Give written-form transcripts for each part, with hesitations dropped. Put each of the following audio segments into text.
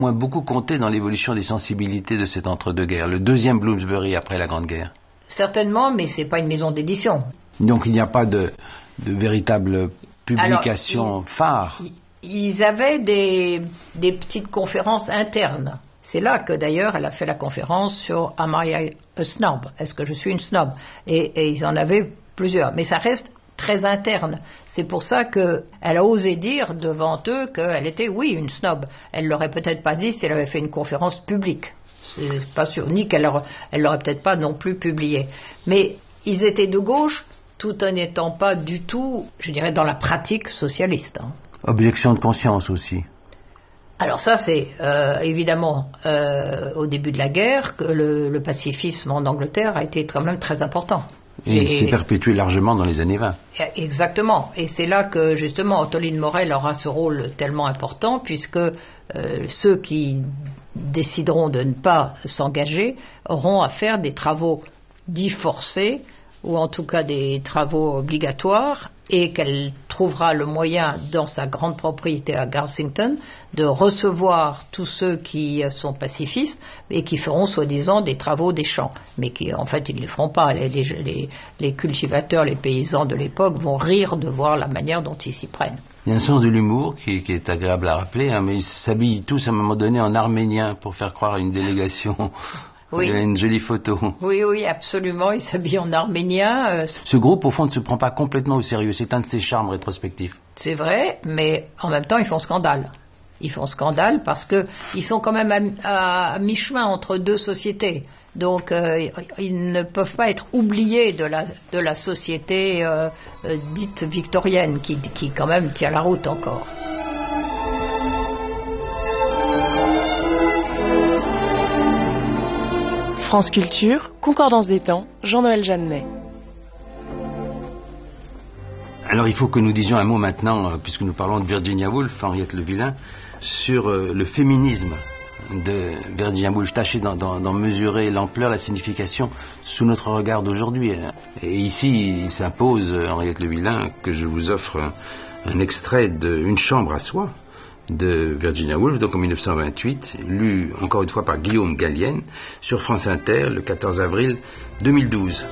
a beaucoup compté dans l'évolution des sensibilités de cet entre-deux-guerres, le deuxième Bloomsbury après la Grande Guerre. Certainement, mais c'est pas une maison d'édition. Donc il n'y a pas de véritable publication phare. Ils avaient des petites conférences internes. C'est là que d'ailleurs elle a fait la conférence sur Am I a snob? Est-ce que je suis une snob? Et ils en avaient plusieurs. Mais ça reste très interne. C'est pour ça qu'elle a osé dire devant eux qu'elle était, oui, une snob. Elle l'aurait peut-être pas dit si elle avait fait une conférence publique. C'est pas sûr. Ni qu'elle l'aurait peut-être pas non plus publié. Mais ils étaient de gauche tout en n'étant pas du tout, je dirais, dans la pratique socialiste. Objection de conscience aussi. Alors ça, c'est évidemment au début de la guerre que le pacifisme en Angleterre a été quand même très important. Et il s'est perpétué largement dans les années 20. Exactement. Et c'est là que justement Ottoline Morel aura ce rôle tellement important, puisque ceux qui décideront de ne pas s'engager auront à faire des travaux dits forcés, ou en tout cas des travaux obligatoires, et qu'elle trouvera le moyen, dans sa grande propriété à Garsington, de recevoir tous ceux qui sont pacifistes et qui feront soi-disant des travaux des champs, mais qui en fait ils ne les feront pas. Les cultivateurs, les paysans de l'époque vont rire de voir la manière dont ils s'y prennent. Il y a un sens de l'humour qui est agréable à rappeler, mais ils s'habillent tous à un moment donné en arménien pour faire croire à une délégation. Oui. Il y a une jolie photo. Oui, absolument. Ils s'habillent en arménien. Ce groupe, au fond, ne se prend pas complètement au sérieux. C'est un de ses charmes rétrospectifs. C'est vrai, mais en même temps, ils font scandale. Ils font scandale parce qu'ils sont quand même à mi-chemin entre deux sociétés. Donc, ils ne peuvent pas être oubliés de la société dite victorienne, qui quand même tient la route encore. France Culture, Concordance des temps, Jean-Noël Jeannet. Alors il faut que nous disions un mot maintenant, puisque nous parlons de Virginia Woolf, Henriette Le Villain, sur le féminisme de Virginia Woolf, tâcher d'en mesurer l'ampleur, la signification sous notre regard d'aujourd'hui. Et ici, il s'impose, Henriette Le Villain, que je vous offre un extrait de Une chambre à soi, de Virginia Woolf, donc en 1928, lu encore une fois par Guillaume Gallienne, sur France Inter, le 14 avril 2012.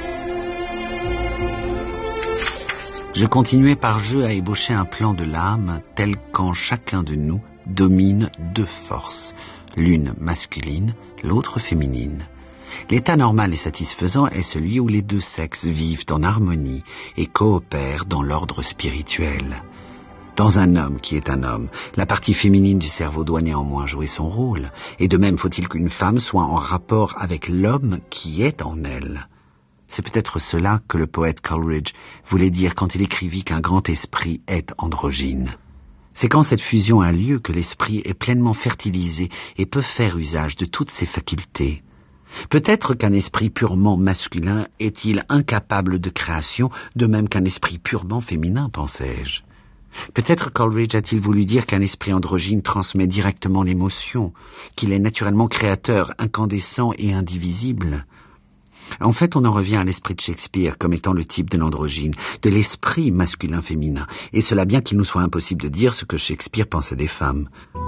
Je continuais par jeu à ébaucher un plan de l'âme tel qu'en chacun de nous domine deux forces, l'une masculine, l'autre féminine. L'état normal et satisfaisant est celui où les deux sexes vivent en harmonie et coopèrent dans l'ordre spirituel. Dans un homme qui est un homme, la partie féminine du cerveau doit néanmoins jouer son rôle, et de même faut-il qu'une femme soit en rapport avec l'homme qui est en elle. C'est peut-être cela que le poète Coleridge voulait dire quand il écrivit qu'un grand esprit est androgyne. C'est quand cette fusion a lieu que l'esprit est pleinement fertilisé et peut faire usage de toutes ses facultés. Peut-être qu'un esprit purement masculin est-il incapable de création, de même qu'un esprit purement féminin, pensais-je. Peut-être Coleridge a-t-il voulu dire qu'un esprit androgyne transmet directement l'émotion, qu'il est naturellement créateur, incandescent et indivisible. En fait, on en revient à l'esprit de Shakespeare comme étant le type de l'androgyne, de l'esprit masculin-féminin, et cela bien qu'il nous soit impossible de dire ce que Shakespeare pensait des femmes.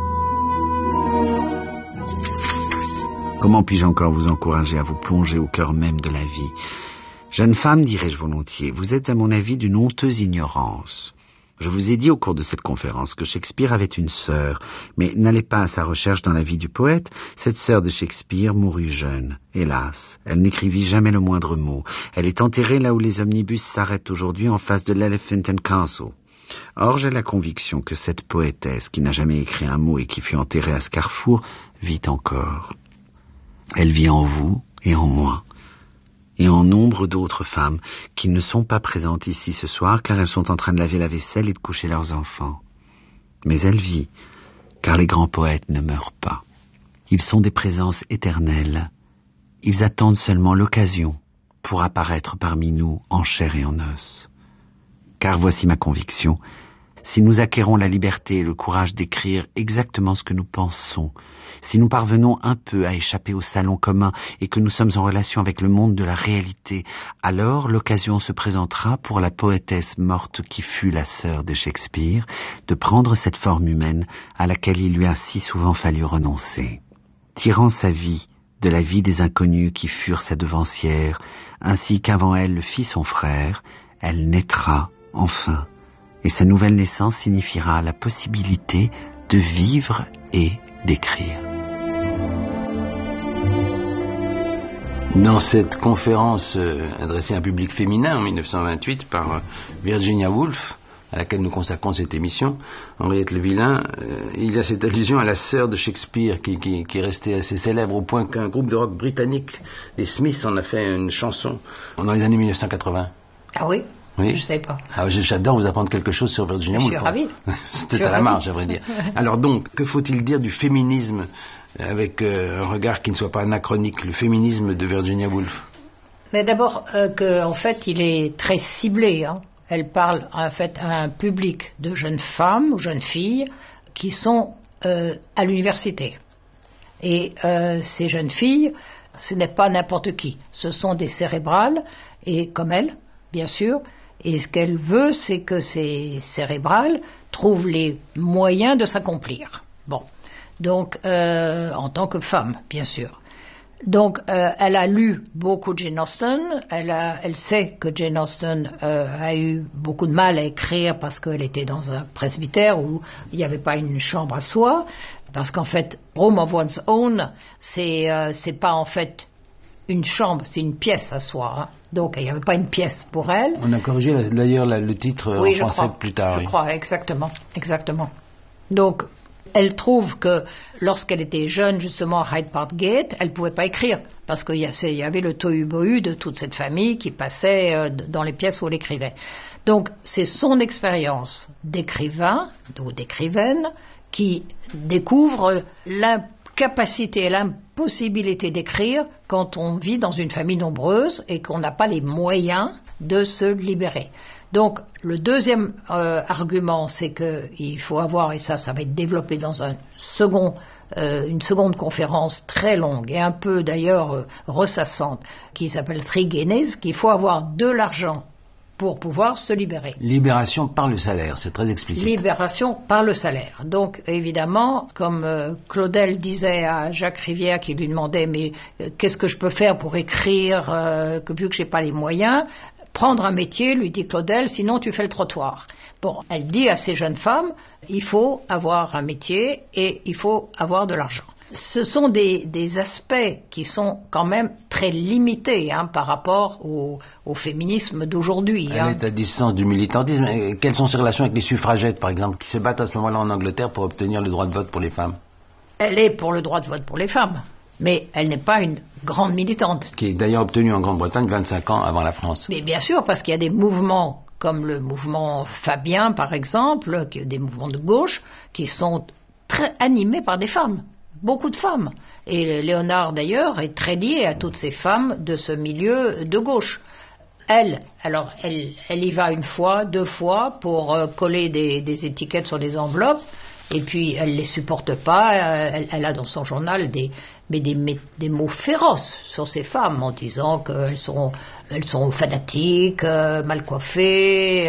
Comment puis-je encore vous encourager à vous plonger au cœur même de la vie? Jeune femme, dirais-je volontiers, vous êtes à mon avis d'une honteuse ignorance. Je vous ai dit au cours de cette conférence que Shakespeare avait une sœur, mais n'allez pas à sa recherche dans la vie du poète. Cette sœur de Shakespeare mourut jeune. Hélas, elle n'écrivit jamais le moindre mot. Elle est enterrée là où les omnibus s'arrêtent aujourd'hui en face de l'Elephant and Castle. Or, j'ai la conviction que cette poétesse, qui n'a jamais écrit un mot et qui fut enterrée à ce carrefour, vit encore. Elle vit en vous et en moi. Et en nombre d'autres femmes qui ne sont pas présentes ici ce soir car elles sont en train de laver la vaisselle et de coucher leurs enfants. Mais elle vit, car les grands poètes ne meurent pas. Ils sont des présences éternelles. Ils attendent seulement l'occasion pour apparaître parmi nous en chair et en os. Car voici ma conviction, Si nous acquérons la liberté et le courage d'écrire exactement ce que nous pensons, si nous parvenons un peu à échapper au salon commun et que nous sommes en relation avec le monde de la réalité, alors l'occasion se présentera pour la poétesse morte qui fut la sœur de Shakespeare de prendre cette forme humaine à laquelle il lui a si souvent fallu renoncer. Tirant sa vie de la vie des inconnus qui furent sa devancière, ainsi qu'avant elle le fit son frère, elle naîtra enfin, et sa nouvelle naissance signifiera la possibilité de vivre et d'écrire. Dans cette conférence adressée à un public féminin en 1928 par Virginia Woolf, à laquelle nous consacrons cette émission, Henriette Le Villain, il y a cette allusion à la sœur de Shakespeare qui est restée assez célèbre au point qu'un groupe de rock britannique, les Smiths, en a fait une chanson dans les années 1980. Ah oui? Oui. Je ne sais pas. Ah, j'adore vous apprendre quelque chose sur Virginia Woolf. Je suis ravie. C'était à la marge, à vrai dire. Alors donc, que faut-il dire du féminisme avec un regard qui ne soit pas anachronique, le féminisme de Virginia Woolf? Mais d'abord, qu'en fait, il est très ciblé. Hein. Elle parle en fait à un public de jeunes femmes ou jeunes filles qui sont à l'université. Et ces jeunes filles, ce n'est pas n'importe qui. Ce sont des cérébrales, et comme elle, bien sûr. Et ce qu'elle veut, c'est que ces cérébrales trouvent les moyens de s'accomplir. Bon. Donc, en tant que femme, bien sûr. Donc, elle a lu beaucoup de Jane Austen. Elle sait que Jane Austen a eu beaucoup de mal à écrire parce qu'elle était dans un presbytère où il n'y avait pas une chambre à soi. Parce qu'en fait, Room of One's Own, c'est pas en fait une chambre, c'est une pièce à soi. Hein. Donc, il n'y avait pas une pièce pour elle. On a corrigé d'ailleurs le titre oui, en français plus tard. Je crois, exactement. Donc, elle trouve que lorsqu'elle était jeune, justement, à Hyde Park Gate, elle ne pouvait pas écrire, parce qu'il y avait le tohu-bohu de toute cette famille qui passait dans les pièces où elle écrivait. Donc, c'est son expérience d'écrivain ou d'écrivaine qui découvre l'incapacité et l'impossibilité d'écrire quand on vit dans une famille nombreuse et qu'on n'a pas les moyens de se libérer. Donc, le deuxième argument, c'est qu'il faut avoir, et ça va être développé dans une seconde conférence très longue et un peu d'ailleurs ressassante, qui s'appelle Three Guineas, qu'il faut avoir de l'argent pour pouvoir se libérer. Libération par le salaire, c'est très explicite. Libération par le salaire. Donc, évidemment, comme Claudel disait à Jacques Rivière, qui lui demandait « mais qu'est-ce que je peux faire pour écrire, vu que je n'ai pas les moyens ?» Prendre un métier, lui dit Claudel, sinon tu fais le trottoir. Bon, elle dit à ces jeunes femmes, il faut avoir un métier et il faut avoir de l'argent. Ce sont des aspects qui sont quand même très limités par rapport au féminisme d'aujourd'hui. Elle est à distance du militantisme. Et quelles sont ses relations avec les suffragettes, par exemple, qui se battent à ce moment-là en Angleterre pour obtenir le droit de vote pour les femmes? Elle est pour le droit de vote pour les femmes. Mais elle n'est pas une grande militante. Qui est d'ailleurs obtenue en Grande-Bretagne 25 ans avant la France. Mais bien sûr, parce qu'il y a des mouvements comme le mouvement Fabien, par exemple, des mouvements de gauche, qui sont très animés par des femmes. Beaucoup de femmes. Et Léonard, d'ailleurs, est très lié à toutes ces femmes de ce milieu de gauche. Elle y va une fois, deux fois, pour coller des étiquettes sur des enveloppes. Et puis, elle ne les supporte pas. Elle a dans son journal des mots féroces sur ces femmes en disant qu'elles sont fanatiques, mal coiffées,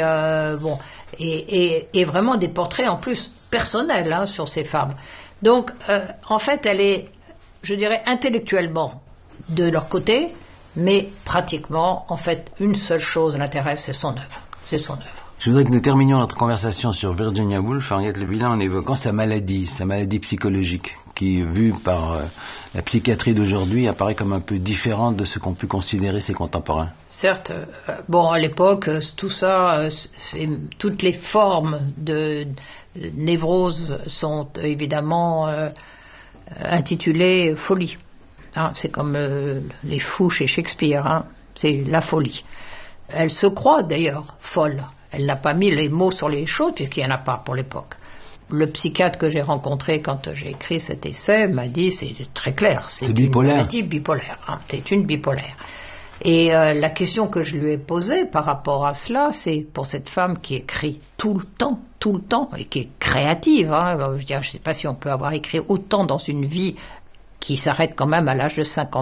et vraiment des portraits en plus personnels sur ces femmes. Donc, en fait, elle est, je dirais, intellectuellement de leur côté, mais pratiquement, en fait, une seule chose l'intéresse, c'est son œuvre. C'est son œuvre. Je voudrais que nous terminions notre conversation sur Virginia Woolf, Henriette Le Villain, en évoquant sa maladie psychologique, qui, vue par la psychiatrie d'aujourd'hui, apparaît comme un peu différente de ce qu'ont pu considérer ses contemporains. Certes, à l'époque, tout ça, toutes les formes de névrose sont évidemment intitulées folie. C'est comme les fous chez Shakespeare, c'est la folie. Elle se croit d'ailleurs folle. Elle n'a pas mis les mots sur les choses puisqu'il n'y en a pas pour l'époque. Le psychiatre que j'ai rencontré quand j'ai écrit cet essai m'a dit, c'est très clair, c'est une maladie bipolaire. C'est une bipolaire. Et la question que je lui ai posée par rapport à cela, c'est pour cette femme qui écrit tout le temps, et qui est créative. Je veux dire, je ne sais pas si on peut avoir écrit autant dans une vie qui s'arrête quand même à l'âge de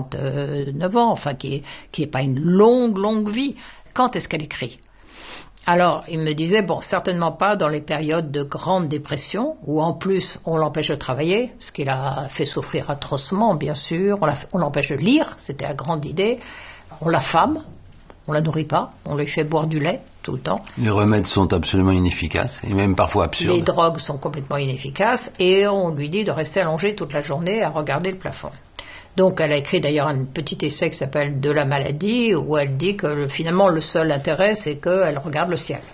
59 ans, enfin qui est pas une longue vie. Quand est-ce qu'elle écrit ? Alors, il me disait, bon, certainement pas dans les périodes de grande dépression, où en plus on l'empêche de travailler, ce qui l'a fait souffrir atrocement, bien sûr, on l'empêche de lire, c'était la grande idée, on l'affame, on la nourrit pas, on lui fait boire du lait tout le temps. Les remèdes sont absolument inefficaces, et même parfois absurdes. Les drogues sont complètement inefficaces, et on lui dit de rester allongé toute la journée à regarder le plafond. Donc elle a écrit d'ailleurs un petit essai qui s'appelle « De la maladie » où elle dit que finalement le seul intérêt c'est qu'elle regarde le ciel.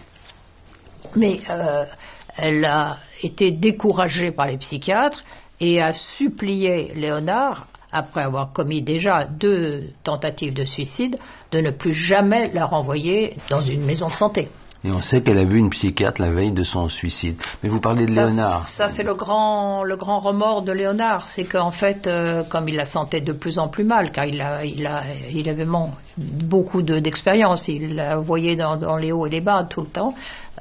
Mais elle a été découragée par les psychiatres et a supplié Léonard, après avoir commis déjà 2 tentatives de suicide, de ne plus jamais la renvoyer dans une maison de santé. Et on sait qu'elle a vu une psychiatre la veille de son suicide. Mais vous parlez de Léonard. Ça, c'est le grand remords de Léonard. C'est qu'en fait, comme il la sentait de plus en plus mal, car il avait beaucoup d'expérience, il la voyait dans les hauts et les bas tout le temps,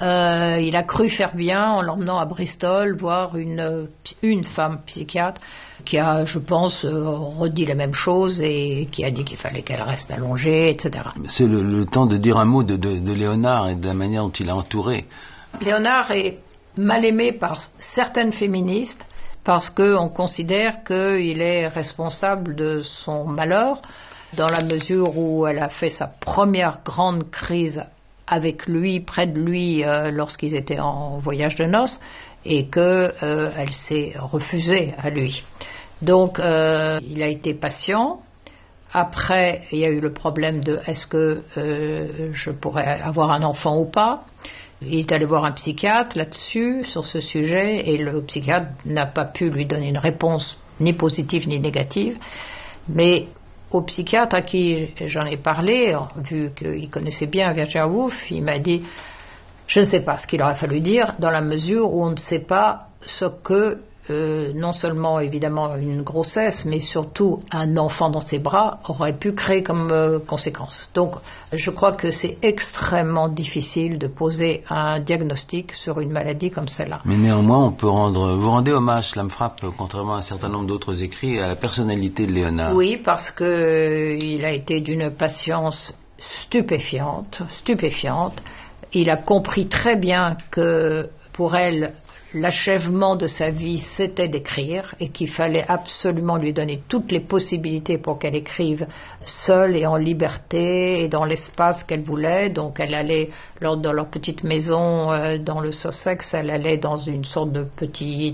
il a cru faire bien en l'emmenant à Bristol voir une femme psychiatre qui a, je pense, redit la même chose et qui a dit qu'il fallait qu'elle reste allongée, etc. C'est le temps de dire un mot de Léonard et de la manière dont il a entouré. Léonard est mal aimé par certaines féministes parce qu'on considère qu'il est responsable de son malheur dans la mesure où elle a fait sa première grande crise avec lui, près de lui, lorsqu'ils étaient en voyage de noces et qu'elle s'est refusée à lui. Donc il a été patient. Après, il y a eu le problème de est-ce que je pourrais avoir un enfant ou pas. Il est allé voir un psychiatre là-dessus, sur ce sujet, et le psychiatre n'a pas pu lui donner une réponse ni positive ni négative. Mais au psychiatre à qui j'en ai parlé, vu qu'il connaissait bien Virginia Woolf, il m'a dit je ne sais pas ce qu'il aurait fallu dire, dans la mesure où on ne sait pas ce que non seulement évidemment une grossesse, mais surtout un enfant dans ses bras aurait pu créer comme conséquence. Donc je crois que c'est extrêmement difficile de poser un diagnostic sur une maladie comme celle-là. Mais néanmoins, vous rendez hommage, cela me frappe, contrairement à un certain nombre d'autres écrits, à la personnalité de Léonard. Oui, parce que il a été d'une patience stupéfiante. Il a compris très bien que pour elle, l'achèvement de sa vie, c'était d'écrire et qu'il fallait absolument lui donner toutes les possibilités pour qu'elle écrive seule et en liberté et dans l'espace qu'elle voulait. Donc elle allait, dans leur petite maison dans le Sussex, elle allait dans une sorte de petit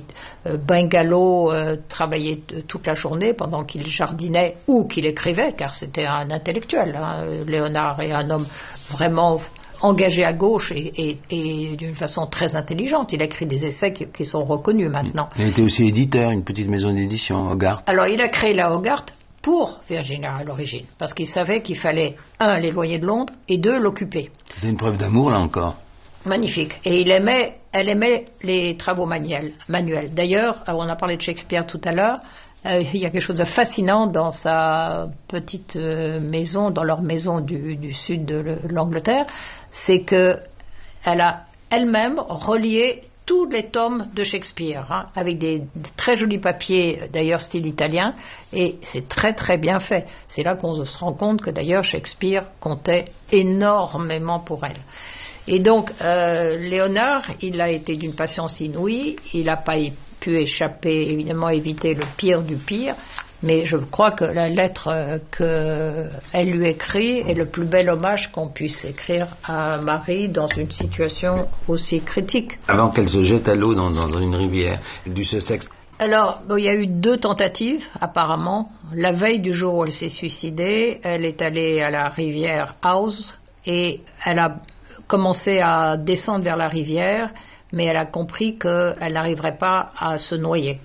bungalow travailler toute la journée pendant qu'il jardinait ou qu'il écrivait, car c'était un intellectuel. Léonard est un homme vraiment engagé à gauche et d'une façon très intelligente. Il a écrit des essais qui sont reconnus maintenant. Il a été aussi éditeur, une petite maison d'édition, Hogarth. Alors il a créé la Hogarth pour Virginia à l'origine, parce qu'il savait qu'il fallait, 1, l'éloigner de Londres, et 2, l'occuper. C'était une preuve d'amour, là encore. Magnifique. Et elle aimait les travaux manuels. D'ailleurs, on a parlé de Shakespeare tout à l'heure, il y a quelque chose de fascinant dans sa petite maison, dans leur maison du sud de l'Angleterre, c'est qu'elle a elle-même relié tous les tomes de Shakespeare, avec des très jolis papiers, d'ailleurs style italien, et c'est très très bien fait. C'est là qu'on se rend compte que d'ailleurs Shakespeare comptait énormément pour elle. Et donc Léonard, il a été d'une patience inouïe, il n'a pas pu échapper, évidemment éviter le pire du pire, mais je crois que la lettre qu'elle lui écrit est le plus bel hommage qu'on puisse écrire à Marie dans une situation aussi critique. Avant qu'elle se jette à l'eau dans une rivière du Sussex. Alors, il y a eu 2 tentatives, apparemment. La veille du jour où elle s'est suicidée, elle est allée à la rivière Ouse et elle a commencé à descendre vers la rivière, mais elle a compris qu'elle n'arriverait pas à se noyer.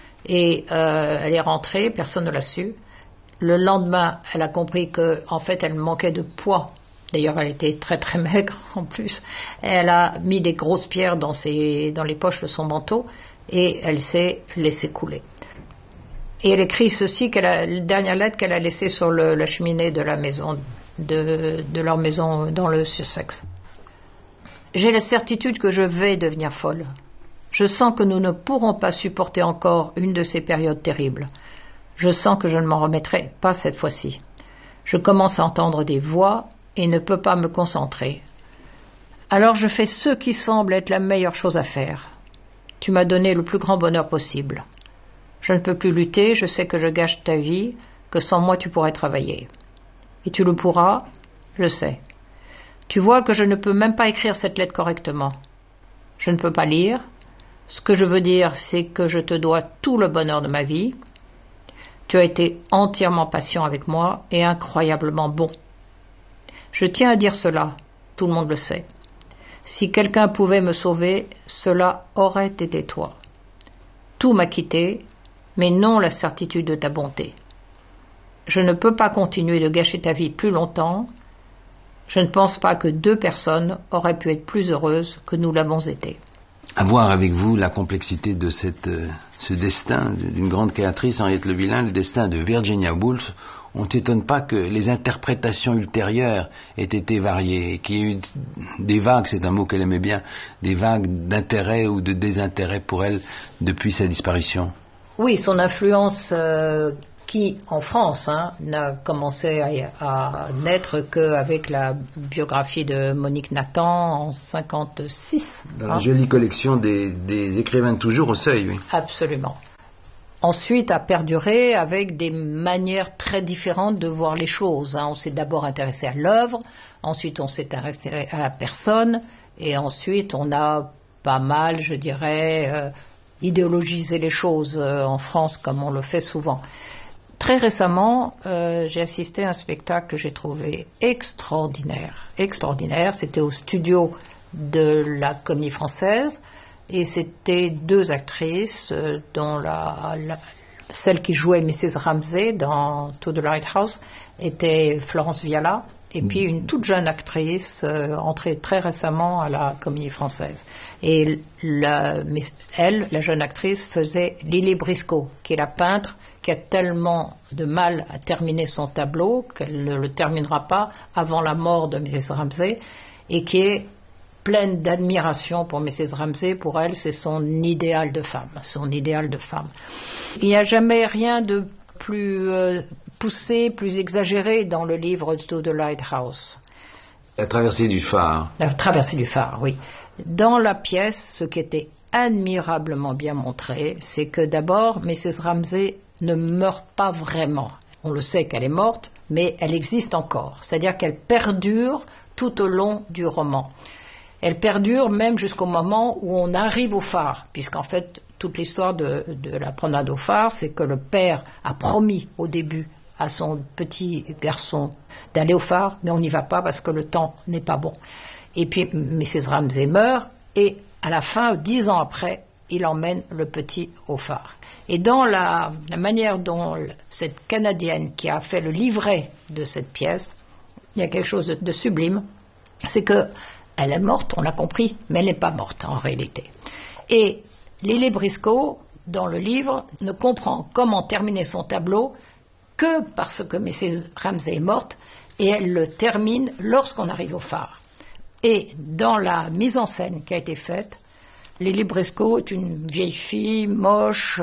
Et elle est rentrée, personne ne l'a su. Le lendemain, elle a compris qu'en fait, elle manquait de poids. D'ailleurs, elle était très très maigre en plus. Elle a mis des grosses pierres dans les poches de son manteau et elle s'est laissée couler. Et elle écrit ceci, la dernière lettre qu'elle a laissée sur la cheminée de la maison de leur maison dans le Sussex. J'ai la certitude que je vais devenir folle. Je sens que nous ne pourrons pas supporter encore une de ces périodes terribles. Je sens que je ne m'en remettrai pas cette fois-ci. Je commence à entendre des voix et ne peux pas me concentrer. Alors je fais ce qui semble être la meilleure chose à faire. Tu m'as donné le plus grand bonheur possible. Je ne peux plus lutter, je sais que je gâche ta vie, que sans moi tu pourrais travailler. Et tu le pourras, je sais. Tu vois que je ne peux même pas écrire cette lettre correctement. Je ne peux pas lire. Ce que je veux dire, c'est que je te dois tout le bonheur de ma vie. Tu as été entièrement patient avec moi et incroyablement bon. Je tiens à dire cela, tout le monde le sait. Si quelqu'un pouvait me sauver, cela aurait été toi. Tout m'a quitté, mais non la certitude de ta bonté. Je ne peux pas continuer de gâcher ta vie plus longtemps. Je ne pense pas que 2 personnes auraient pu être plus heureuses que nous l'avons été. À voir avec vous la complexité de ce destin d'une grande créatrice, Henriette Le Villain, le destin de Virginia Woolf. On ne s'étonne pas que les interprétations ultérieures aient été variées, qu'il y ait eu des vagues, c'est un mot qu'elle aimait bien, des vagues d'intérêt ou de désintérêt pour elle depuis sa disparition. Oui, son influence qui, en France, n'a commencé à naître qu'avec la biographie de Monique Nathan en 1956. Dans la jolie collection des écrivains de toujours au Seuil, oui. Absolument. Ensuite, a perduré avec des manières très différentes de voir les choses. On s'est d'abord intéressé à l'œuvre, ensuite on s'est intéressé à la personne, et ensuite on a pas mal, je dirais, idéologisé les choses en France comme on le fait souvent. Très récemment, j'ai assisté à un spectacle que j'ai trouvé extraordinaire. Extraordinaire, c'était au studio de la Comédie Française. Et c'était 2 actrices, dont celle qui jouait Mrs. Ramsay dans To the Lighthouse était Florence Viala, et puis une toute jeune actrice entrée très récemment à la Comédie Française. Et la jeune actrice, faisait Lily Briscoe, qui est la peintre qui a tellement de mal à terminer son tableau qu'elle ne le terminera pas avant la mort de Mrs. Ramsay, et qui est pleine d'admiration pour Mrs. Ramsay. Pour elle, c'est son idéal de femme, Il n'y a jamais rien de plus poussé, plus exagéré dans le livre To the Lighthouse. La traversée du phare. La traversée du phare, oui. Dans la pièce, ce qui était admirablement bien montré, c'est que d'abord, Mrs. Ramsay ne meurt pas vraiment. On le sait qu'elle est morte, mais elle existe encore. C'est-à-dire qu'elle perdure tout au long du roman. Elle perdure même jusqu'au moment où on arrive au phare, puisqu'en fait, toute l'histoire de la promenade au phare, c'est que le père a promis au début à son petit garçon d'aller au phare, mais on n'y va pas parce que le temps n'est pas bon. Et puis Mrs. Ramsay meurt, et à la fin, 10 ans après, il emmène le petit au phare. Et dans la manière dont cette Canadienne qui a fait le livret de cette pièce, il y a quelque chose de sublime, c'est que elle est morte, on l'a compris, mais elle n'est pas morte en réalité. Et Lily Briscoe, dans le livre, ne comprend comment terminer son tableau que parce que Mrs. Ramsay est morte, et elle le termine lorsqu'on arrive au phare. Et dans la mise en scène qui a été faite, Lily Briscoe est une vieille fille moche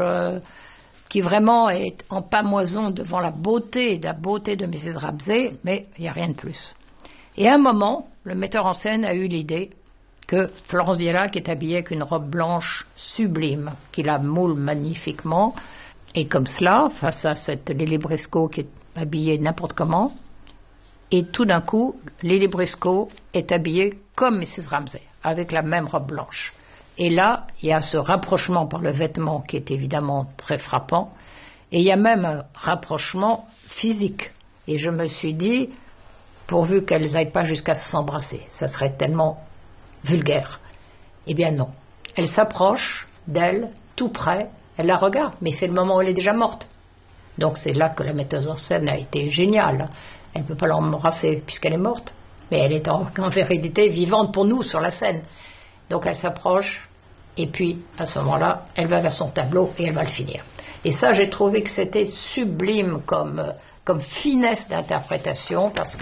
qui vraiment est en pamoison devant la beauté de Mrs. Ramsay, mais il n'y a rien de plus. Et à un moment, le metteur en scène a eu l'idée que Florence Viala, qui est habillée avec une robe blanche sublime, qui la moule magnifiquement, et comme cela, face à cette Lily Briscoe qui est habillée n'importe comment, et tout d'un coup, Lily Briscoe est habillée comme Mrs. Ramsay, avec la même robe blanche. Et là, il y a ce rapprochement par le vêtement qui est évidemment très frappant, et il y a même un rapprochement physique. Et je me suis dit, pourvu qu'elles n'aillent pas jusqu'à s'embrasser, ça serait tellement vulgaire. Eh bien non. Elle s'approche d'elle, tout près, elle la regarde, mais c'est le moment où elle est déjà morte. Donc c'est là que la metteuse en scène a été géniale. Elle ne peut pas l'embrasser puisqu'elle est morte, mais elle est en vérité vivante pour nous sur la scène. Donc elle s'approche, et puis à ce moment-là, elle va vers son tableau et elle va le finir. Et ça, j'ai trouvé que c'était sublime comme finesse d'interprétation, parce que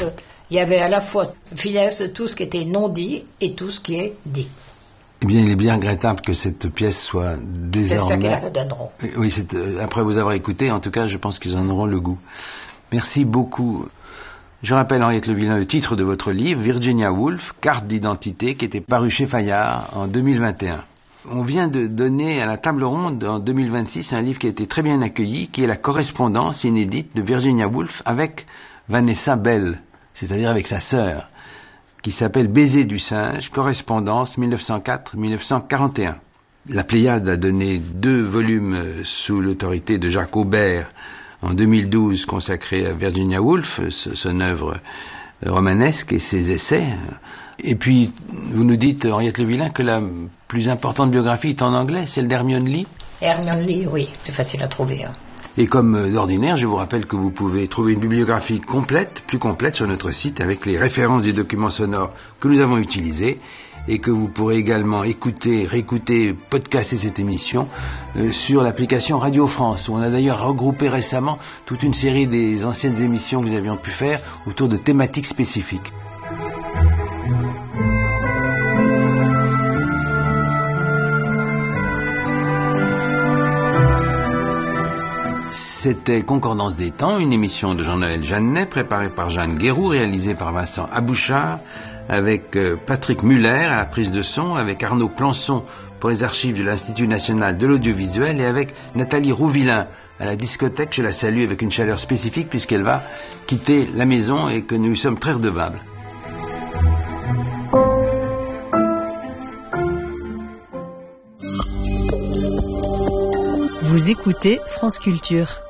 Il y avait à la fois finesse de tout ce qui était non dit et tout ce qui est dit. Eh bien, il est bien regrettable que cette pièce soit désormais... J'espère qu'ils la redonneront. Oui, après vous avoir écouté, en tout cas, je pense qu'ils en auront le goût. Merci beaucoup. Je rappelle, Henriette Le Villain, le titre de votre livre, Virginia Woolf, carte d'identité, qui était paru chez Fayard en 2021. On vient de donner à la table ronde en 2026 un livre qui a été très bien accueilli, qui est la correspondance inédite de Virginia Woolf avec Vanessa Bell, c'est-à-dire avec sa sœur, qui s'appelle Baiser du singe, correspondance 1904-1941. La Pléiade a donné 2 volumes sous l'autorité de Jacques Aubert en 2012 consacrés à Virginia Woolf, son œuvre romanesque et ses essais. Et puis, vous nous dites, Henriette Le Villain, que la plus importante biographie est en anglais, celle d'Hermione Lee. Hermione Lee, oui, c'est facile à trouver. Et comme d'ordinaire, je vous rappelle que vous pouvez trouver une bibliographie complète, plus complète, sur notre site avec les références des documents sonores que nous avons utilisés et que vous pourrez également écouter, réécouter, podcaster cette émission sur l'application Radio France, où on a d'ailleurs regroupé récemment toute une série des anciennes émissions que nous avions pu faire autour de thématiques spécifiques. C'était Concordance des temps, une émission de Jean-Noël Jeannet, préparée par Jeanne Guéroux, réalisée par Vincent Abouchard, avec Patrick Muller à la prise de son, avec Arnaud Plançon pour les archives de l'Institut national de l'audiovisuel et avec Nathalie Rouvillain à la discothèque. Je la salue avec une chaleur spécifique puisqu'elle va quitter la maison et que nous lui sommes très redevables. Vous écoutez France Culture.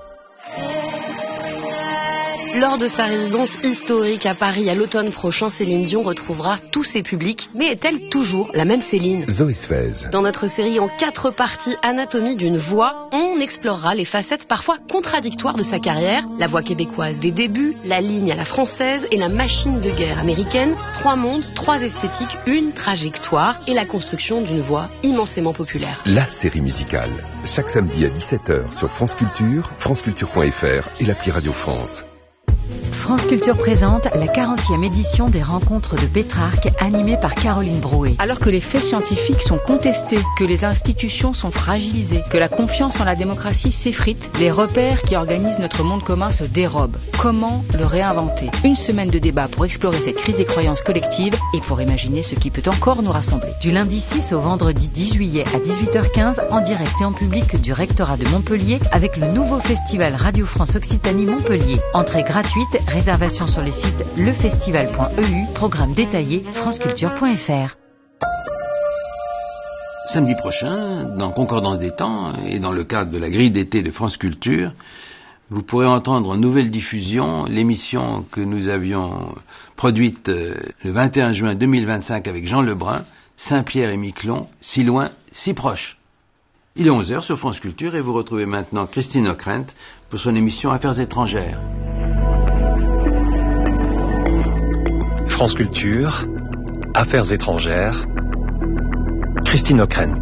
Lors de sa résidence historique à Paris à l'automne prochain, Céline Dion retrouvera tous ses publics. Mais est-elle toujours la même Céline ? Zoé Sfez. Dans notre série en 4 parties, Anatomie d'une voix, on explorera les facettes parfois contradictoires de sa carrière. La voix québécoise des débuts, la ligne à la française et la machine de guerre américaine. 3 mondes, 3 esthétiques, une trajectoire et la construction d'une voix immensément populaire. La série musicale. Chaque samedi à 17h sur France Culture, franceculture.fr et l'appli Radio France. France Culture présente la 40e édition des rencontres de Pétrarque animées par Caroline Brouet. Alors que les faits scientifiques sont contestés, que les institutions sont fragilisées, que la confiance en la démocratie s'effrite, les repères qui organisent notre monde commun se dérobent. Comment le réinventer ? Une semaine de débat pour explorer cette crise des croyances collectives et pour imaginer ce qui peut encore nous rassembler. Du lundi 6 au vendredi 10 juillet à 18h15, en direct et en public du rectorat de Montpellier avec le nouveau festival Radio France Occitanie Montpellier. Entrée gratuite, réservation sur les sites lefestival.eu, programme détaillé franceculture.fr. Samedi prochain, dans Concordance des temps et dans le cadre de la grille d'été de France Culture, vous pourrez entendre en nouvelle diffusion l'émission que nous avions produite le 21 juin 2025 avec Jean Lebrun, Saint-Pierre et Miquelon, si loin, si proche. Il est 11h sur France Culture et vous retrouvez maintenant Christine Ockrent pour son émission Affaires étrangères. France Culture, Affaires étrangères, Christine Ockrent.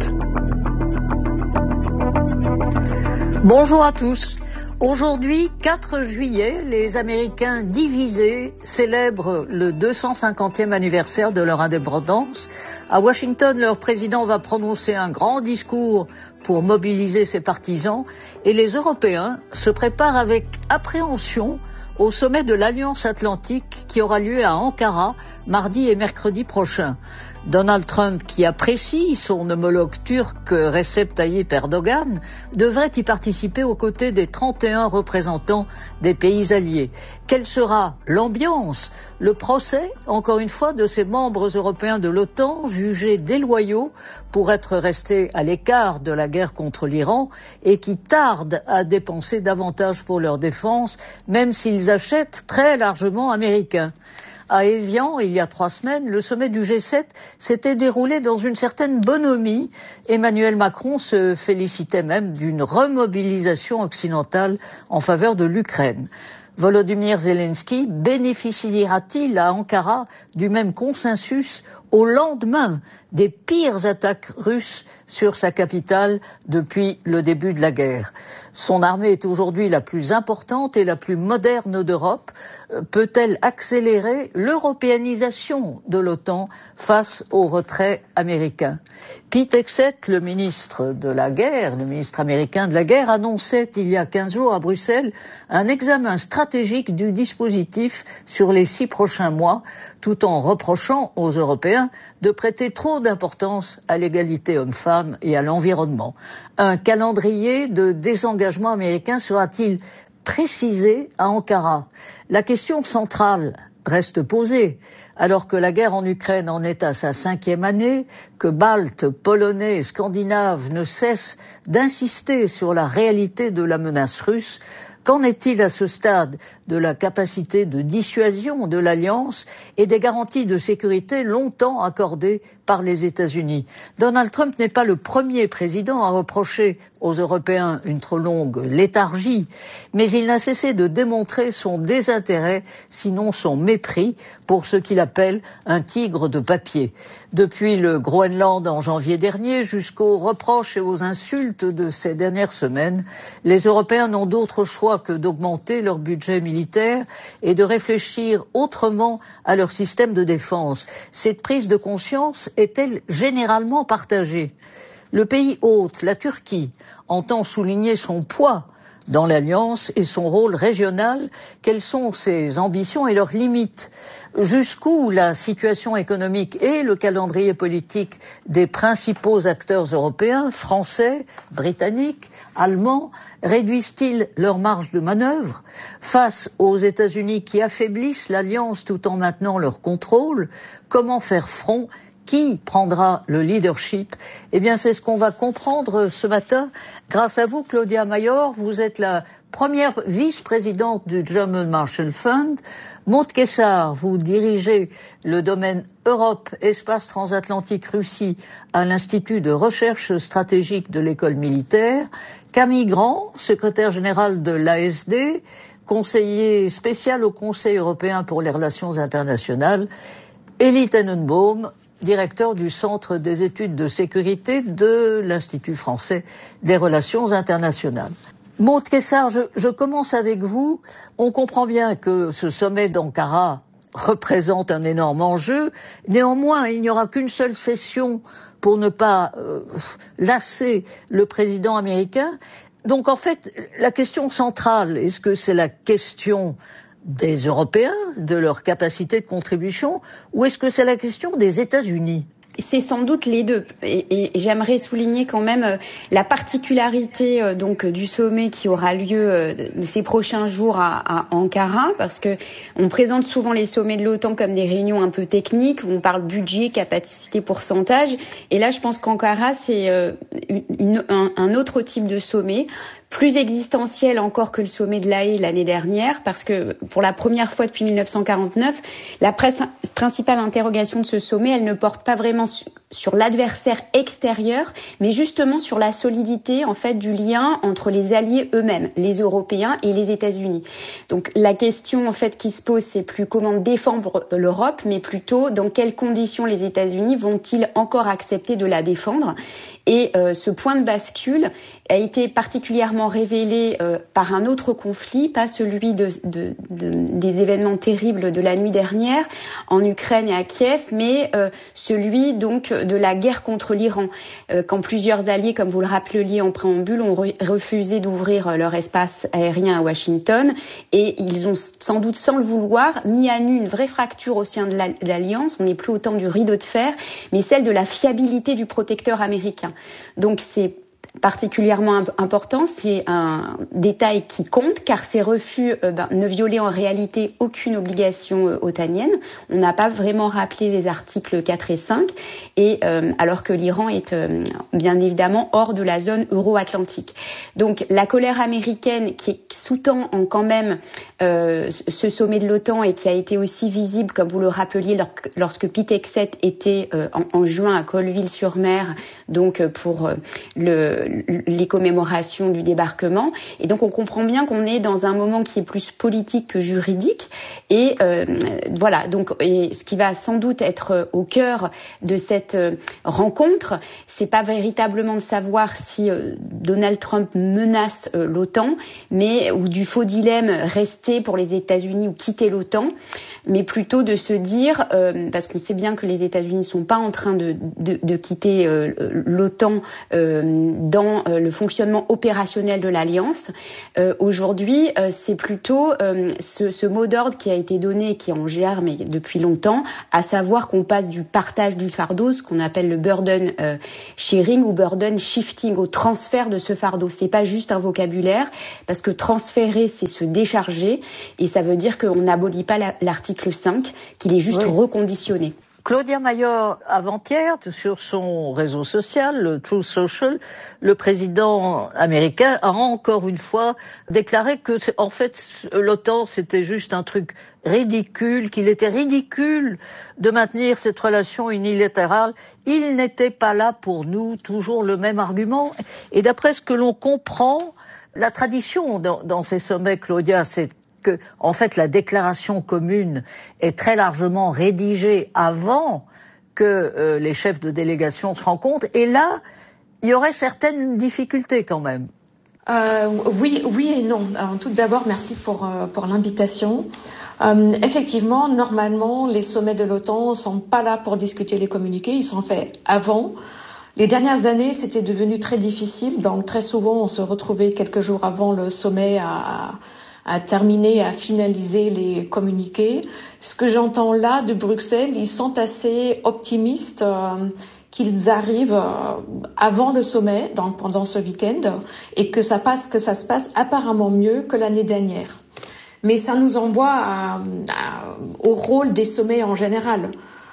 Bonjour à tous. Aujourd'hui, 4 juillet, les Américains divisés célèbrent le 250e anniversaire de leur indépendance. À Washington, leur président va prononcer un grand discours pour mobiliser ses partisans et les Européens se préparent avec appréhension au sommet de l'Alliance Atlantique qui aura lieu à Ankara mardi et mercredi prochain. Donald Trump, qui apprécie son homologue turc Recep Tayyip Erdogan, devrait y participer aux côtés des 31 représentants des pays alliés. Quelle sera l'ambiance ? Le procès, encore une fois, de ces membres européens de l'OTAN jugés déloyaux pour être restés à l'écart de la guerre contre l'Iran et qui tardent à dépenser davantage pour leur défense, même s'ils achètent très largement américains. À Évian, il y a 3 semaines, le sommet du G7 s'était déroulé dans une certaine bonhomie. Emmanuel Macron se félicitait même d'une remobilisation occidentale en faveur de l'Ukraine. Volodymyr Zelensky bénéficiera-t-il à Ankara du même consensus au lendemain des pires attaques russes sur sa capitale depuis le début de la guerre. Son armée est aujourd'hui la plus importante et la plus moderne d'Europe. Peut-elle accélérer l'européanisation de l'OTAN face au retrait américain? Pete Hegseth, le ministre de la guerre, le ministre américain de la guerre, annonçait il y a 15 jours à Bruxelles un examen stratégique du dispositif sur les 6 prochains mois, tout en reprochant aux Européens de prêter trop d'importance à l'égalité homme-femme et à l'environnement. Un calendrier de désengagement américain sera-t-il précisé à Ankara? La question centrale reste posée. Alors que la guerre en Ukraine en est à sa 5e année, que Baltes, Polonais et Scandinaves ne cessent d'insister sur la réalité de la menace russe, qu'en est-il à ce stade de la capacité de dissuasion de l'Alliance et des garanties de sécurité longtemps accordées par les États-Unis? Donald Trump n'est pas le premier président à reprocher aux Européens une trop longue léthargie, mais il n'a cessé de démontrer son désintérêt, sinon son mépris, pour ce qu'il appelle un tigre de papier. Depuis le Groenland en janvier dernier jusqu'aux reproches et aux insultes de ces dernières semaines, les Européens n'ont d'autre choix que d'augmenter leur budget militaire et de réfléchir autrement à leur système de défense. Cette prise de conscience est-elle généralement partagée? Le pays hôte, la Turquie, entend souligner son poids dans l'Alliance et son rôle régional. Quelles sont ses ambitions et leurs limites? Jusqu'où la situation économique et le calendrier politique des principaux acteurs européens, français, britanniques, allemands, réduisent-ils leur marge de manœuvre face aux États-Unis qui affaiblissent l'Alliance tout en maintenant leur contrôle? Comment faire front? Qui prendra le leadership? Eh bien, c'est ce qu'on va comprendre ce matin. Grâce à vous, Claudia Mayor, vous êtes la première vice-présidente du German Marshall Fund. Maud Kessar, vous dirigez le domaine Europe, Espace Transatlantique Russie à l'Institut de recherche stratégique de l'école militaire. Camille Grand, secrétaire général de l'ASD, conseiller spécial au Conseil européen pour les relations internationales. Elie Tenenbaum, directeur du Centre des études de sécurité de l'Institut français des relations internationales. Maud Kessar, je commence avec vous. On comprend bien que ce sommet d'Ankara représente un énorme enjeu. Néanmoins, il n'y aura qu'une seule session pour ne pas lasser le président américain. Donc en fait, la question centrale, est-ce que c'est la question des Européens, de leur capacité de contribution, ou est-ce que c'est la question des États-Unis? C'est sans doute les deux. Et j'aimerais souligner quand même la particularité donc du sommet qui aura lieu ces prochains jours à Ankara, parce que on présente souvent les sommets de l'OTAN comme des réunions un peu techniques où on parle budget, capacité, pourcentage. Et là, je pense qu'Ankara, c'est un autre type de sommet, plus existentiel encore que le sommet de La Haye l'année dernière, parce que pour la première fois depuis 1949, la principale interrogation de ce sommet, elle ne porte pas vraiment sur l'adversaire extérieur, mais justement sur la solidité en fait du lien entre les alliés eux-mêmes, les Européens et les États-Unis. Donc la question en fait qui se pose, c'est plus comment défendre l'Europe, mais plutôt dans quelles conditions les États-Unis vont-ils encore accepter de la défendre. Et ce point de bascule a été particulièrement révélé par un autre conflit, pas celui des événements terribles de la nuit dernière en Ukraine et à Kiev, mais celui donc de la guerre contre l'Iran, quand plusieurs alliés, comme vous le rappeliez en préambule, ont refusé d'ouvrir leur espace aérien à Washington, et ils ont sans doute, sans le vouloir, mis à nu une vraie fracture au sein de l'Alliance. On n'est plus au temps du rideau de fer, mais celle de la fiabilité du protecteur américain. Donc c'est particulièrement important, c'est un détail qui compte, car ces refus ne violaient en réalité aucune obligation otanienne. On n'a pas vraiment rappelé les articles 4 et 5, et alors que l'Iran est bien évidemment hors de la zone euro-atlantique. Donc la colère américaine qui sous-tend quand même ce sommet de l'OTAN, et qui a été aussi visible, comme vous le rappeliez, lorsque Pete Hegseth était en juin à Colville-sur-Mer, donc pour les commémorations du débarquement. Et donc on comprend bien qu'on est dans un moment qui est plus politique que juridique. Et voilà, donc et ce qui va sans doute être au cœur de cette rencontre, c'est pas véritablement de savoir si Donald Trump menace l'OTAN, mais ou du faux dilemme rester pour les États-Unis ou quitter l'OTAN, mais plutôt de se dire, parce qu'on sait bien que les États-Unis ne sont pas en train de quitter l'OTAN dans le fonctionnement opérationnel de l'Alliance. Aujourd'hui, c'est plutôt ce mot d'ordre qui a été donné, qui est en germe depuis longtemps, à savoir qu'on passe du partage du fardeau, ce qu'on appelle le burden sharing ou burden shifting, au transfert de ce fardeau. C'est pas juste un vocabulaire, parce que transférer, c'est se décharger, et ça veut dire qu'on n'abolit pas l'article 5, qu'il est juste reconditionné. Claudia Mayor, avant-hier, sur son réseau social, le Truth Social, le président américain a encore une fois déclaré que, en fait, l'OTAN, c'était juste un truc ridicule, qu'il était ridicule de maintenir cette relation unilatérale. Il n'était pas là pour nous, toujours le même argument. Et d'après ce que l'on comprend, la tradition dans ces sommets, Claudia, c'est que, en fait, la déclaration commune est très largement rédigée avant que les chefs de délégation se rencontrent. Et là, il y aurait certaines difficultés quand même. Oui et non. Alors, tout d'abord, merci pour l'invitation. Effectivement, normalement, les sommets de l'OTAN ne sont pas là pour discuter les communiqués, ils sont faits avant. Les dernières années, c'était devenu très difficile, donc très souvent, on se retrouvait quelques jours avant le sommet à terminer, à finaliser les communiqués. Ce que j'entends là de Bruxelles, ils sont assez optimistes qu'ils arrivent avant le sommet, donc pendant ce week-end, et que ça se passe apparemment mieux que l'année dernière. Mais ça nous envoie au rôle des sommets en général.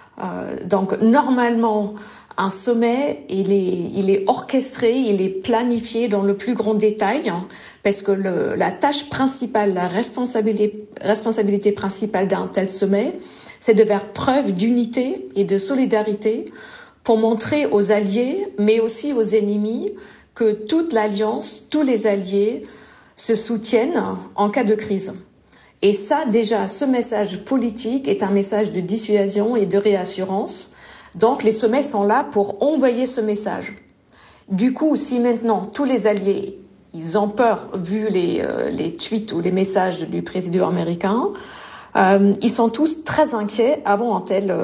Donc normalement, un sommet, il est orchestré, il est planifié dans le plus grand détail, parce que la tâche principale, la responsabilité principale d'un tel sommet, c'est de faire preuve d'unité et de solidarité pour montrer aux alliés, mais aussi aux ennemis, que toute l'alliance, tous les alliés se soutiennent en cas de crise. Et ça, déjà, ce message politique est un message de dissuasion et de réassurance. Donc, les sommets sont là pour envoyer ce message. Du coup, si maintenant tous les alliés, ils ont peur, vu les tweets ou les messages du président américain, ils sont tous très inquiets avant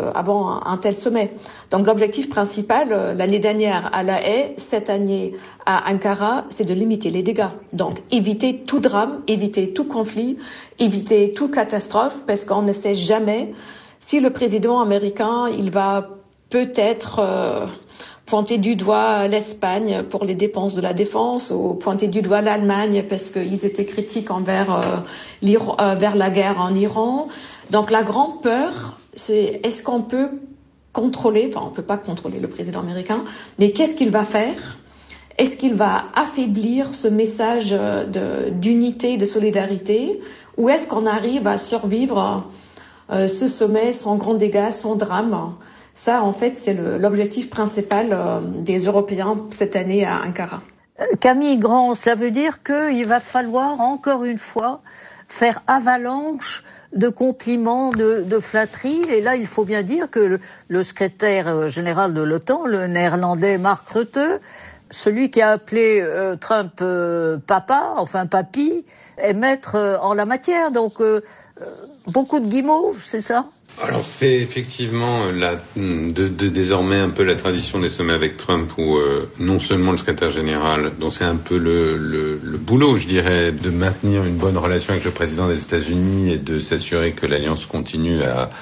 un tel sommet. Donc, l'objectif principal, l'année dernière à La Haye, cette année à Ankara, c'est de limiter les dégâts. Donc, éviter tout drame, éviter tout conflit, éviter toute catastrophe, parce qu'on ne sait jamais si le président américain, il va peut-être pointer du doigt l'Espagne pour les dépenses de la défense, ou pointer du doigt l'Allemagne parce qu'ils étaient critiques envers vers la guerre en Iran. Donc la grande peur, c'est est-ce qu'on peut contrôler, enfin on peut pas contrôler le président américain, mais qu'est-ce qu'il va faire? Est-ce qu'il va affaiblir ce message d'unité, de solidarité, ou est-ce qu'on arrive à survivre ce sommet sans grands dégâts, sans drame? Ça, en fait, c'est l'objectif principal des Européens cette année à Ankara. Camille Grand, cela veut dire qu'il va falloir, encore une fois, faire avalanche de compliments, de flatteries. Et là, il faut bien dire que le secrétaire général de l'OTAN, le néerlandais Mark Rutte, celui qui a appelé Trump papa, enfin papy, est maître en la matière. Donc, beaucoup de guimauves, c'est ça ? Alors c'est effectivement désormais un peu la tradition des sommets avec Trump où non seulement le secrétaire général, dont c'est un peu le boulot, je dirais, de maintenir une bonne relation avec le président des États-Unis et de s'assurer que l'alliance continue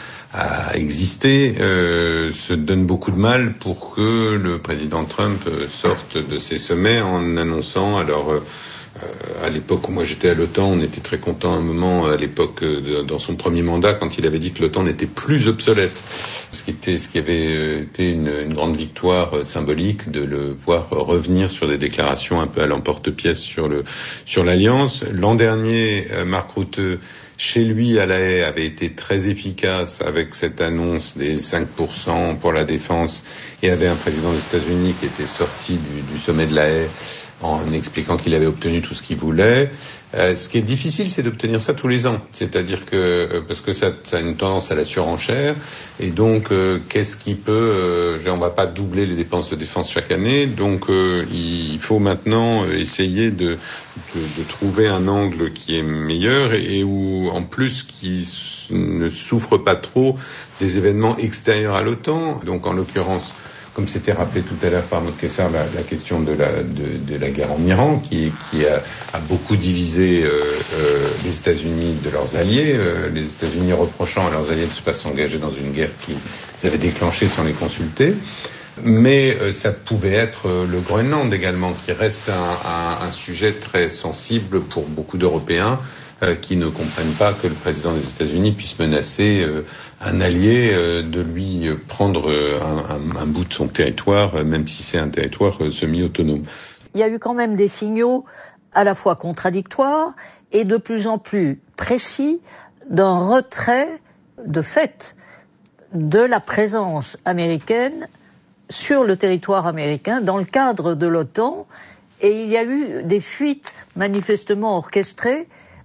à exister, se donne beaucoup de mal pour que le président Trump sorte de ces sommets en annonçant alors À l'époque où moi j'étais à l'OTAN, on était très content à un moment, à l'époque, dans son premier mandat, quand il avait dit que l'OTAN n'était plus obsolète. Ce qui avait été une grande victoire symbolique de le voir revenir sur des déclarations un peu à l'emporte-pièce sur l'Alliance. L'an dernier, Mark Rutte, chez lui, à La Haye, avait été très efficace avec cette annonce des 5% pour la défense, et avait un président des États-Unis qui était sorti du sommet de La Haye en expliquant qu'il avait obtenu tout ce qu'il voulait. Ce qui est difficile, c'est d'obtenir ça tous les ans. C'est-à-dire que, parce que ça a une tendance à la surenchère, et donc, qu'est-ce qui peut, on va pas doubler les dépenses de défense chaque année, donc, il faut maintenant essayer de trouver un angle qui est meilleur et où, en plus, qui ne souffre pas trop des événements extérieurs à l'OTAN. Donc, en l'occurrence, comme c'était rappelé tout à l'heure par Maud Kessler, la question de la guerre en Iran, qui a beaucoup divisé les États-Unis de leurs alliés, les États-Unis reprochant à leurs alliés de ne pas s'engager dans une guerre qu'ils avaient déclenchée sans les consulter. Mais ça pouvait être le Groenland également, qui reste un sujet très sensible pour beaucoup d'Européens, qui ne comprennent pas que le président des États-Unis puisse menacer un allié de lui prendre un bout de son territoire, même si c'est un territoire semi-autonome. Il y a eu quand même des signaux à la fois contradictoires et de plus en plus précis d'un retrait de fait de la présence américaine sur le territoire américain dans le cadre de l'OTAN, et il y a eu des fuites manifestement orchestrées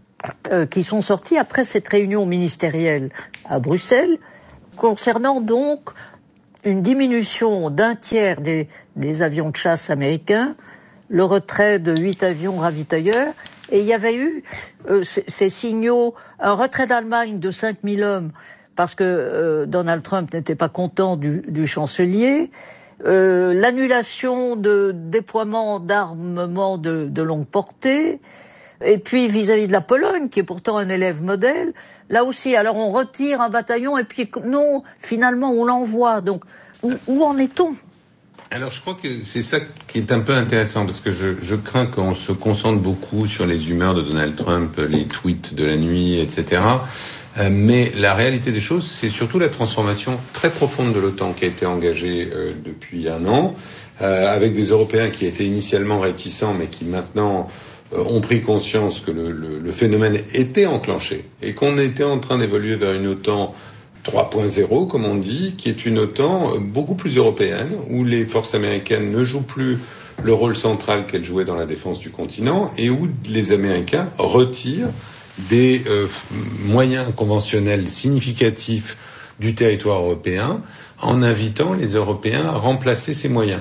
qui sont sortis après cette réunion ministérielle à Bruxelles, concernant donc une diminution d'un tiers des avions de chasse américains, le retrait de 8 avions ravitailleurs, et il y avait eu ces signaux, un retrait d'Allemagne de 5000 hommes, parce que Donald Trump n'était pas content du chancelier, l'annulation de déploiement d'armements de longue portée, et puis vis-à-vis de la Pologne, qui est pourtant un élève modèle, là aussi, alors on retire un bataillon, et puis non, finalement on l'envoie. Donc, où en est-on ? Alors je crois que c'est ça qui est un peu intéressant, parce que je crains qu'on se concentre beaucoup sur les humeurs de Donald Trump, les tweets de la nuit, etc. Mais la réalité des choses, c'est surtout la transformation très profonde de l'OTAN qui a été engagée depuis un an, avec des Européens qui étaient initialement réticents, mais qui maintenant ont pris conscience que le phénomène était enclenché et qu'on était en train d'évoluer vers une OTAN 3.0, comme on dit, qui est une OTAN beaucoup plus européenne, où les forces américaines ne jouent plus le rôle central qu'elles jouaient dans la défense du continent, et où les Américains retirent des moyens conventionnels significatifs du territoire européen, en invitant les Européens à remplacer ces moyens.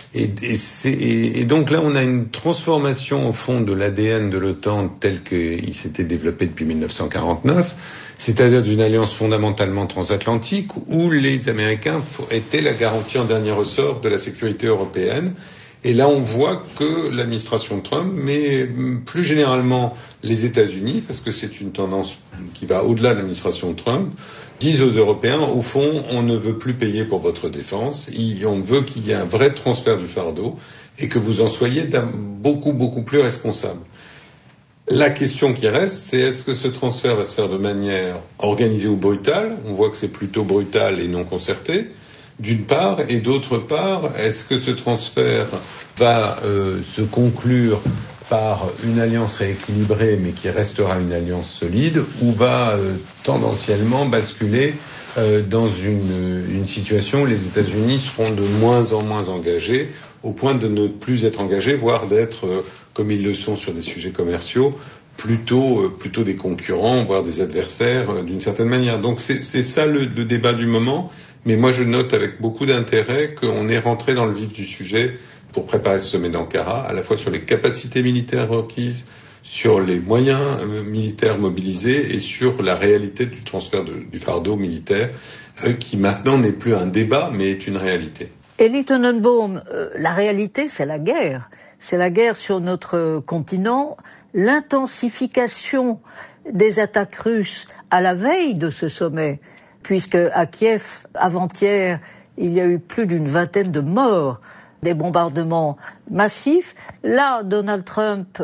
Et donc là, on a une transformation au fond de l'ADN de l'OTAN tel qu'il s'était développé depuis 1949, c'est-à-dire d'une alliance fondamentalement transatlantique où les Américains étaient la garantie en dernier ressort de la sécurité européenne. Et là, on voit que l'administration Trump, mais plus généralement les États-Unis, parce que c'est une tendance qui va au-delà de l'administration Trump, disent aux Européens, au fond, on ne veut plus payer pour votre défense, on veut qu'il y ait un vrai transfert du fardeau et que vous en soyez beaucoup plus responsable. La question qui reste, c'est est-ce que ce transfert va se faire de manière organisée ou brutale ? On voit que c'est plutôt brutal et non concerté, d'une part, et d'autre part, est-ce que ce transfert va se conclure par une alliance rééquilibrée mais qui restera une alliance solide, ou va tendanciellement basculer dans une situation où les États-Unis seront de moins en moins engagés, au point de ne plus être engagés, voire d'être, comme ils le sont sur des sujets commerciaux, plutôt des concurrents, voire des adversaires d'une certaine manière. Donc c'est ça le débat du moment, mais moi je note avec beaucoup d'intérêt qu'on est rentré dans le vif du sujet pour préparer ce sommet d'Ankara, à la fois sur les capacités militaires requises, sur les moyens militaires mobilisés et sur la réalité du transfert du fardeau militaire, qui maintenant n'est plus un débat, mais est une réalité. Elie Tenenbaum, la réalité, c'est la guerre. C'est la guerre sur notre continent, l'intensification des attaques russes à la veille de ce sommet, puisque à Kiev, avant-hier, il y a eu plus d'une vingtaine de morts des bombardements massifs. Là, Donald Trump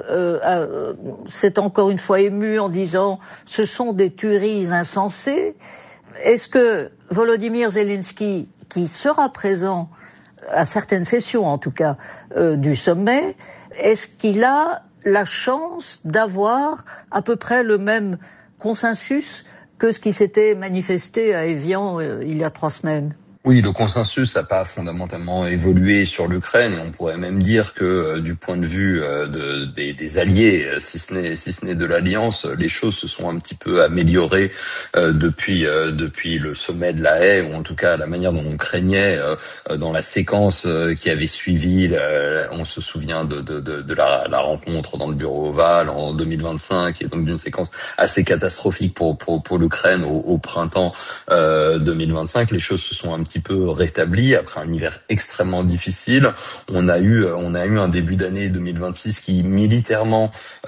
s'est encore une fois ému en disant « ce sont des tueries insensées ». Est-ce que Volodymyr Zelensky, qui sera présent à certaines sessions en tout cas du sommet, est-ce qu'il a la chance d'avoir à peu près le même consensus que ce qui s'était manifesté à Évian il y a 3 semaines? Oui, le consensus n'a pas fondamentalement évolué sur l'Ukraine. On pourrait même dire que du point de vue des alliés, si ce n'est de l'Alliance, les choses se sont un petit peu améliorées depuis le sommet de La Haye, ou en tout cas la manière dont on craignait dans la séquence qui avait suivi. On se souvient de la rencontre dans le bureau ovale en 2025, et donc d'une séquence assez catastrophique pour l'Ukraine au printemps 2025. Les choses se sont un petit peu rétabli après un hiver extrêmement difficile. On a eu un début d'année 2026 qui militairement,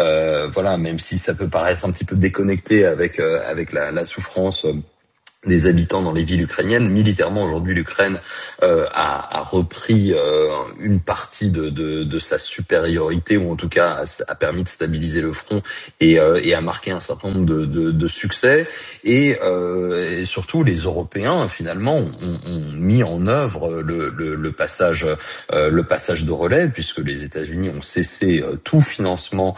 même si ça peut paraître un petit peu déconnecté avec la souffrance des habitants dans les villes ukrainiennes. Militairement, aujourd'hui, l'Ukraine a repris une partie de sa supériorité, ou en tout cas a permis de stabiliser le front et a marqué un certain nombre de succès. Et surtout, les Européens, finalement, ont mis en œuvre le passage de relais, puisque les États-Unis ont cessé tout financement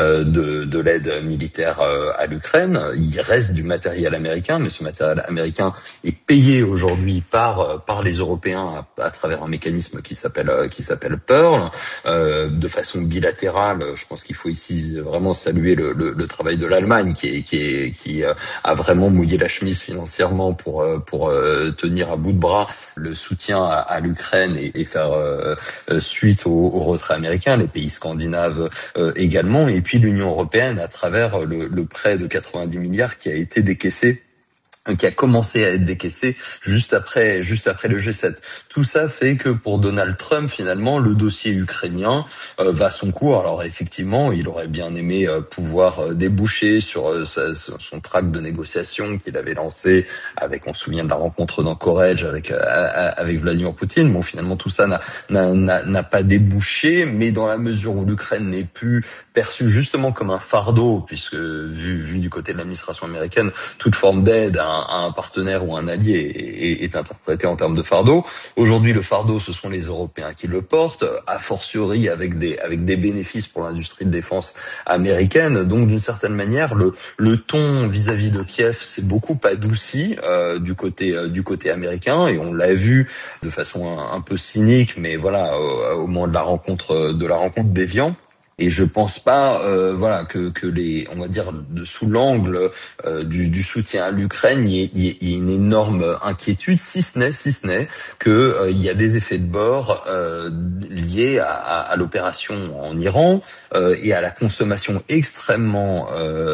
de l'aide militaire à l'Ukraine. Il reste du matériel américain, mais ce matériel américain est payé aujourd'hui par les Européens à travers un mécanisme qui s'appelle Pearl, de façon bilatérale. Je pense qu'il faut ici vraiment saluer le travail de l'Allemagne qui a vraiment mouillé la chemise financièrement pour tenir à bout de bras le soutien à l'Ukraine et faire suite au retrait américain, les pays scandinaves également, et puis l'Union européenne à travers le prêt de 90 milliards qui a été décaissé, qui a commencé à être décaissé juste après le G7. Tout ça fait que pour Donald Trump, finalement, le dossier ukrainien va son cours. Alors effectivement, il aurait bien aimé pouvoir déboucher sur son tract de négociation qu'il avait lancé on se souvient de la rencontre d'Anchorage avec Vladimir Poutine. Bon, finalement, tout ça n'a pas débouché, mais dans la mesure où l'Ukraine n'est plus perçue justement comme un fardeau, puisque vu du côté de l'administration américaine, toute forme d'aide à un partenaire ou un allié est interprété en termes de fardeau. Aujourd'hui, le fardeau, ce sont les Européens qui le portent, a fortiori avec des bénéfices pour l'industrie de défense américaine. Donc, d'une certaine manière, le ton vis-à-vis de Kiev s'est beaucoup adouci du côté américain, et on l'a vu de façon un peu cynique, mais voilà, au moment de la rencontre d'Évian. Et je pense pas, que on va dire, sous l'angle du soutien à l'Ukraine, il y ait une énorme inquiétude, si ce n'est que il y a des effets de bord liés à l'opération en Iran et à la consommation extrêmement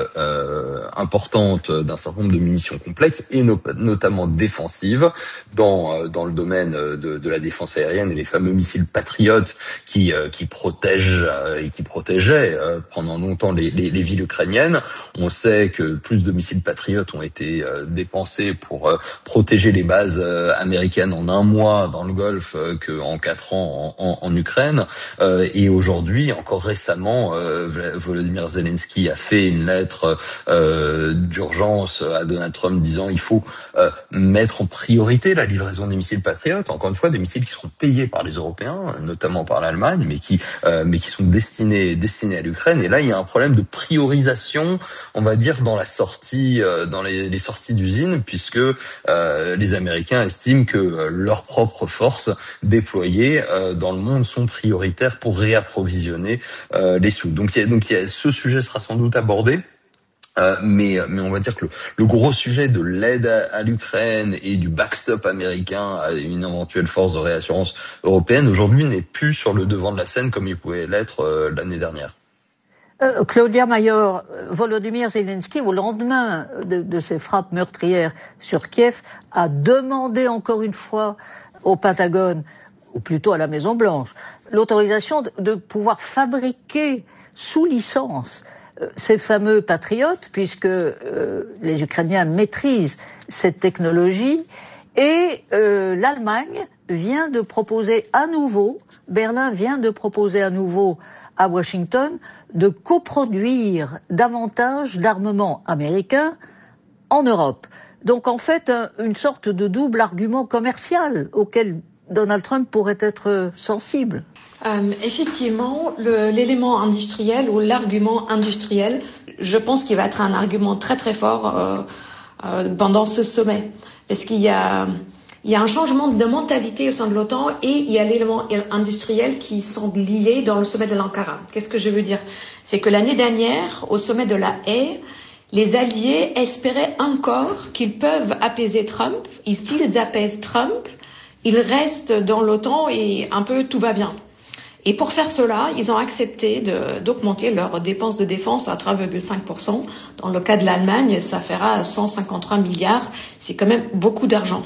importante d'un certain nombre de munitions complexes et notamment défensives dans le domaine de la défense aérienne, et les fameux missiles Patriot qui protègent et qui protégeait pendant longtemps les villes ukrainiennes. On sait que plus de missiles Patriot ont été dépensés pour protéger les bases américaines en 1 mois dans le Golfe qu'en 4 ans en Ukraine. Et aujourd'hui, encore récemment, Volodymyr Zelensky a fait une lettre d'urgence à Donald Trump disant il faut mettre en priorité la livraison des missiles Patriot. Encore une fois, des missiles qui seront payés par les Européens, notamment par l'Allemagne, mais qui sont destinés à l'Ukraine. Et là, il y a un problème de priorisation, on va dire, dans la sortie, dans les sorties d'usines, puisque les Américains estiment que leurs propres forces déployées dans le monde sont prioritaires pour réapprovisionner les sous. Donc ce sujet sera sans doute abordé. Mais on va dire que le gros sujet de l'aide à l'Ukraine et du backstop américain à une éventuelle force de réassurance européenne aujourd'hui n'est plus sur le devant de la scène comme il pouvait l'être l'année dernière. Claudia Mayor, Volodymyr Zelensky, au lendemain de ces frappes meurtrières sur Kiev, a demandé encore une fois au Pentagone, ou plutôt à la Maison-Blanche, l'autorisation de pouvoir fabriquer sous licence ces fameux patriotes, puisque les Ukrainiens maîtrisent cette technologie, et l'Allemagne vient de proposer à nouveau à Washington de coproduire davantage d'armements américains en Europe. Donc en fait, une sorte de double argument commercial auquel Donald Trump pourrait être sensible. Effectivement, l'élément industriel ou l'argument industriel, je pense qu'il va être un argument très très fort pendant ce sommet. Parce qu'il y a un changement de mentalité au sein de l'OTAN et il y a l'élément industriel qui sont liés dans le sommet de l'Ankara. Qu'est-ce que je veux dire? C'est que l'année dernière, au sommet de la Haye, les alliés espéraient encore qu'ils peuvent apaiser Trump. Et s'ils apaisent Trump, ils restent dans l'OTAN et un peu tout va bien. Et pour faire cela, ils ont accepté d'augmenter leurs dépenses de défense à 3,5%. Dans le cas de l'Allemagne, ça fera 153 milliards. C'est quand même beaucoup d'argent.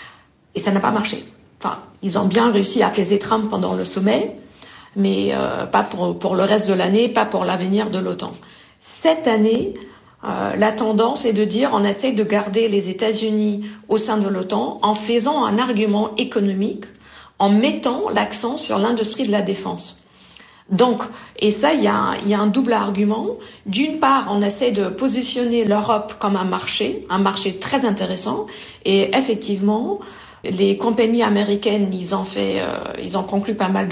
Et ça n'a pas marché. Enfin, ils ont bien réussi à apaiser Trump pendant le sommet, mais pas pour le reste de l'année, pas pour l'avenir de l'OTAN. Cette année, la tendance est de dire on essaie de garder les États-Unis au sein de l'OTAN en faisant un argument économique, en mettant l'accent sur l'industrie de la défense. Donc, et ça, il y a un double argument. D'une part, on essaie de positionner l'Europe comme un marché très intéressant, et effectivement, les compagnies américaines, ils ont conclu pas mal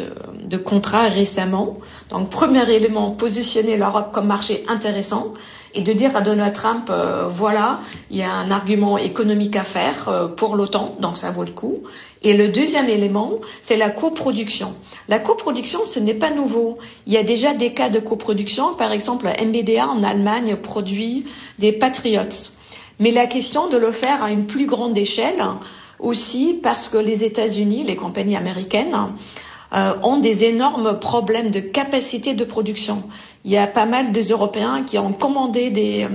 de contrats récemment. Donc, premier élément, positionner l'Europe comme marché intéressant et de dire à Donald Trump, voilà, il y a un argument économique à faire pour l'OTAN, donc ça vaut le coup. Et le deuxième élément, c'est la coproduction. La coproduction, ce n'est pas nouveau. Il y a déjà des cas de coproduction. Par exemple, MBDA en Allemagne produit des Patriots. Mais la question de le faire à une plus grande échelle, aussi parce que les États-Unis, les compagnies américaines, ont des énormes problèmes de capacité de production. Il y a pas mal des Européens qui ont commandé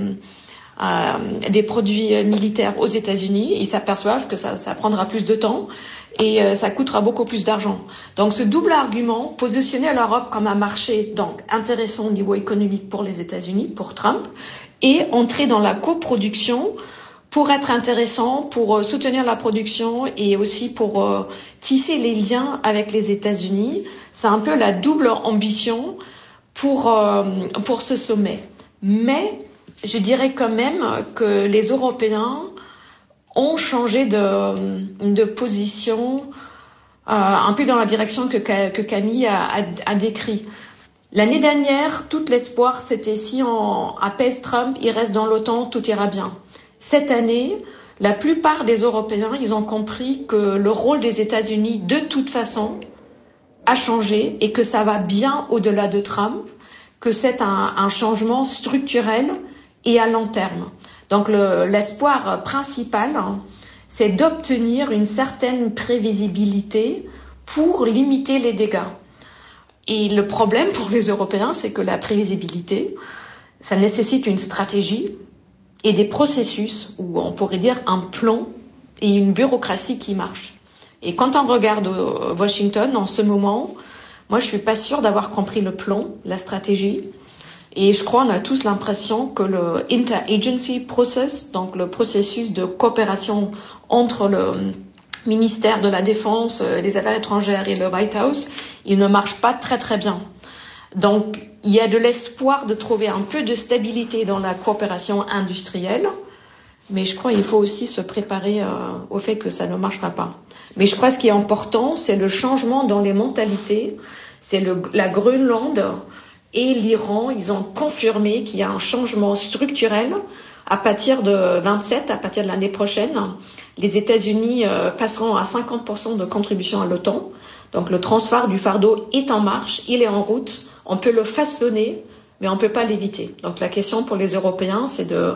des produits militaires aux États-Unis. Ils s'aperçoivent que ça prendra plus de temps et ça coûtera beaucoup plus d'argent. Donc ce double argument, positionner l'Europe comme un marché donc intéressant au niveau économique pour les États-Unis, pour Trump, et entrer dans la coproduction pour être intéressant, pour soutenir la production et aussi pour tisser les liens avec les États-Unis. C'est un peu la double ambition pour ce sommet. Mais je dirais quand même que les Européens ont changé de position un peu dans la direction que Camille a décrit. L'année dernière, tout l'espoir, c'était si on apaise Trump, il reste dans l'OTAN, tout ira bien. Cette année, la plupart des Européens, ils ont compris que le rôle des États-Unis, de toute façon, a changé et que ça va bien au-delà de Trump, que c'est un changement structurel et à long terme. Donc l'espoir principal, c'est d'obtenir une certaine prévisibilité pour limiter les dégâts. Et le problème pour les Européens, c'est que la prévisibilité, ça nécessite une stratégie et des processus, ou on pourrait dire un plan et une bureaucratie qui marche. Et quand on regarde Washington en ce moment, moi je suis pas sûre d'avoir compris le plan, la stratégie. Et je crois qu'on a tous l'impression que le interagency process, donc le processus de coopération entre le ministère de la Défense, les Affaires étrangères et le White House, il ne marche pas très très bien. Donc il y a de l'espoir de trouver un peu de stabilité dans la coopération industrielle, mais je crois qu'il faut aussi se préparer au fait que ça ne marchera pas. Mais je crois que ce qui est important, c'est le changement dans les mentalités, c'est la Groenland et l'Iran, ils ont confirmé qu'il y a un changement structurel à partir de 27, à partir de l'année prochaine. Les États-Unis passeront à 50% de contribution à l'OTAN. Donc le transfert du fardeau est en marche, il est en route. On peut le façonner, mais on ne peut pas l'éviter. Donc la question pour les Européens, c'est de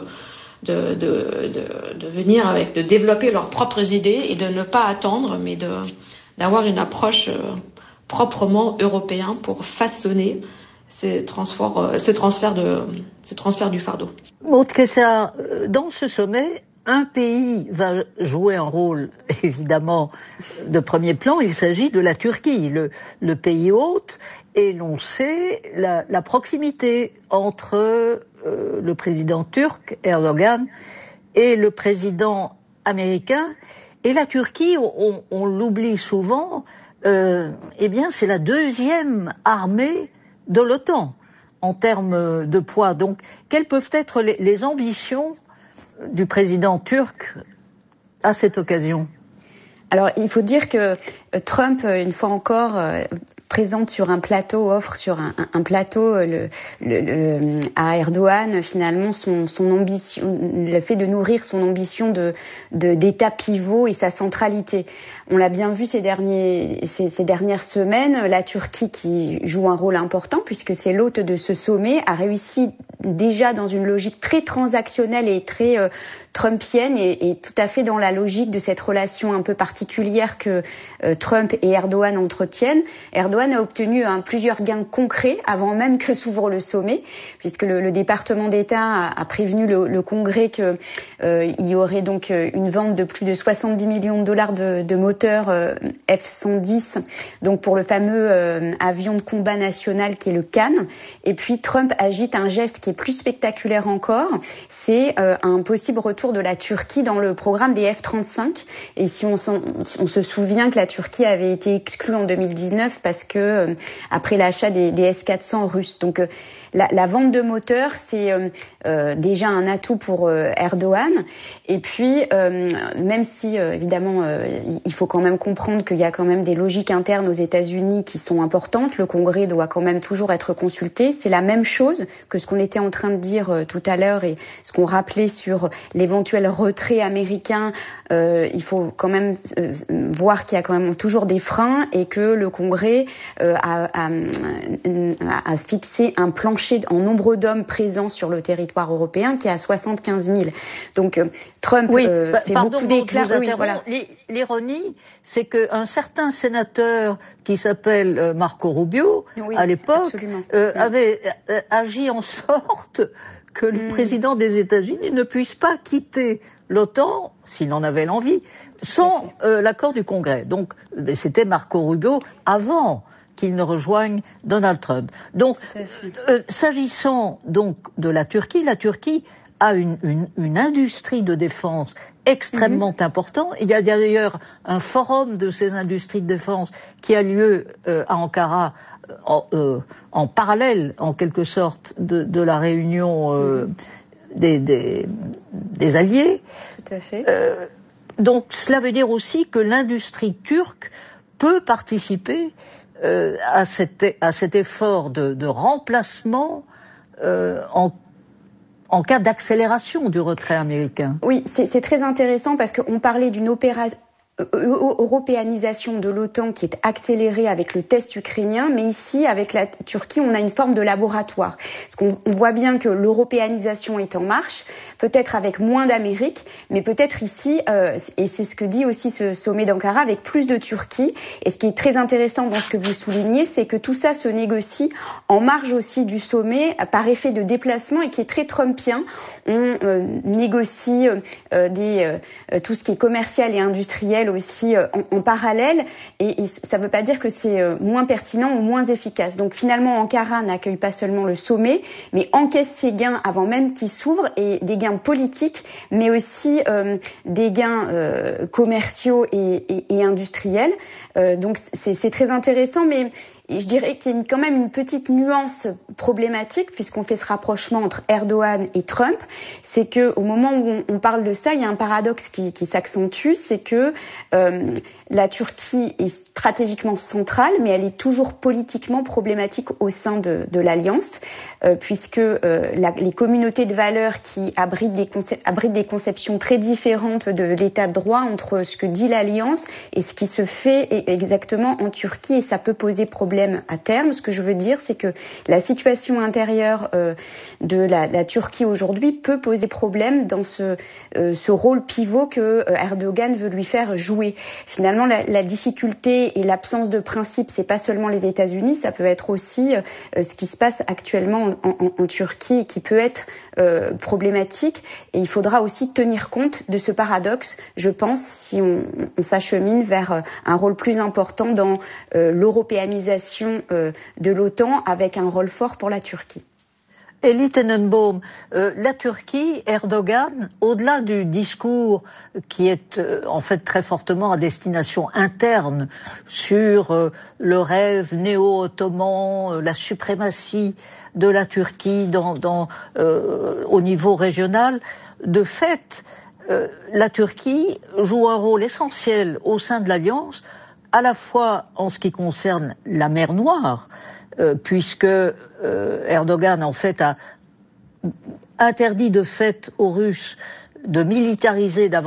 venir de développer leurs propres idées et de ne pas attendre, mais d'avoir une approche proprement européenne pour façonner ce transfert du fardeau. Maud Kessa, dans ce sommet, un pays va jouer un rôle évidemment de premier plan, il s'agit de la Turquie, le pays hôte, et l'on sait la proximité entre le président turc Erdogan et le président américain, Et la Turquie, on l'oublie souvent, eh bien c'est la deuxième armée de l'OTAN en termes de poids. Donc, quelles peuvent être les ambitions du président turc à cette occasion? Alors, il faut dire que Trump, une fois encore, présente sur un plateau, offre sur un plateau à Erdogan finalement son ambition, le fait de nourrir son ambition d'État pivot et sa centralité. On l'a bien vu ces dernières semaines, la Turquie qui joue un rôle important puisque c'est l'hôte de ce sommet, a réussi déjà dans une logique très transactionnelle et très trumpienne et tout à fait dans la logique de cette relation un peu particulière que Trump et Erdogan entretiennent. Erdogan a obtenu plusieurs gains concrets avant même que s'ouvre le sommet, puisque le département d'État a prévenu le Congrès qu'il y aurait donc une vente de plus de 70 millions de dollars de moteurs F-110, donc pour le fameux avion de combat national qui est le Can. Et puis Trump agite un geste qui est plus spectaculaire encore, c'est un possible retour de la Turquie dans le programme des F-35. Et si on se souvient que la Turquie avait été exclue en 2019 parce que après l'achat des S-400 russes. Donc la vente de moteurs, c'est déjà un atout pour Erdogan. Et puis, même si, évidemment, il faut quand même comprendre qu'il y a quand même des logiques internes aux États-Unis qui sont importantes, le Congrès doit quand même toujours être consulté. C'est la même chose que ce qu'on était en train de dire tout à l'heure et ce qu'on rappelait sur l'éventuel retrait américain. Il faut quand même voir qu'il y a quand même toujours des freins et que le Congrès a fixé un plancher en nombre d'hommes présents sur le territoire européen qui est à 75 000. Donc Trump fait beaucoup d'éclats. Voilà. L'ironie, c'est qu'un certain sénateur qui s'appelle Marco Rubio, à l'époque, avait agi en sorte que le président des États-Unis ne puisse pas quitter l'OTAN, s'il en avait l'envie, sans l'accord du Congrès. Donc c'était Marco Rubio avant qu'il ne rejoigne Donald Trump. Donc, s'agissant donc de la Turquie a une industrie de défense extrêmement importante. Il y a d'ailleurs un forum de ces industries de défense qui a lieu à Ankara en parallèle, en quelque sorte, de la réunion des alliés. Tout à fait. Donc, cela veut dire aussi que l'industrie turque peut participer à cet effort de remplacement en cas d'accélération du retrait américain. Oui, c'est très intéressant parce qu'on parlait d'une européanisation de l'OTAN qui est accélérée avec le test ukrainien, mais ici, avec la Turquie, on a une forme de laboratoire. Parce qu'on voit bien que l'européanisation est en marche, peut-être avec moins d'Amérique, mais peut-être ici, et c'est ce que dit aussi ce sommet d'Ankara, avec plus de Turquie. Et ce qui est très intéressant dans ce que vous soulignez, c'est que tout ça se négocie en marge aussi du sommet, par effet de déplacement, et qui est très trumpien. On négocie tout ce qui est commercial et industriel aussi en parallèle, et ça ne veut pas dire que c'est moins pertinent ou moins efficace. Donc finalement, Ankara n'accueille pas seulement le sommet, mais encaisse ses gains avant même qu'il s'ouvre, et des gains politiques, mais aussi des gains commerciaux et industriels. Donc c'est très intéressant, mais je dirais qu'il y a quand même une petite nuance problématique puisqu'on fait ce rapprochement entre Erdogan et Trump, c'est que au moment où on parle de ça, il y a un paradoxe qui s'accentue, c'est que la Turquie est stratégiquement centrale, mais elle est toujours politiquement problématique au sein de l'Alliance, puisque les communautés de valeurs qui abritent des conceptions très différentes de l'état de droit entre ce que dit l'Alliance et ce qui se fait exactement en Turquie, et ça peut poser problème à terme. Ce que je veux dire, c'est que la situation intérieure de la Turquie aujourd'hui peut poser problème dans ce rôle pivot que Erdogan veut lui faire jouer. Finalement, la difficulté et l'absence de principe, c'est pas seulement les États-Unis, ça peut être aussi ce qui se passe actuellement en Turquie et qui peut être problématique. Et il faudra aussi tenir compte de ce paradoxe, je pense, si on s'achemine vers un rôle plus important dans l'européanisation de l'OTAN avec un rôle fort pour la Turquie. Elie Tenenbaum, la Turquie, Erdogan, au-delà du discours qui est en fait très fortement à destination interne sur le rêve néo-ottoman, la suprématie de la Turquie au niveau régional, de fait, la Turquie joue un rôle essentiel au sein de l'Alliance, à la fois en ce qui concerne la mer Noire, puisque Erdogan en fait a interdit de fait aux Russes de militariser davantage